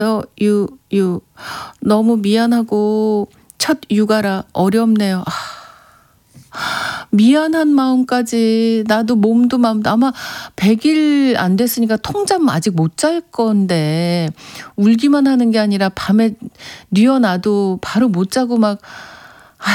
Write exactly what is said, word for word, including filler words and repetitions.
유 유 너무 미안하고 첫 육아라 어렵네요. 아. 미안한 마음까지 나도 몸도 마음도 아마 백 일 안 됐으니까 통잠 아직 못 잘 건데 울기만 하는 게 아니라 밤에 뉘어 놔도 바로 못 자고 막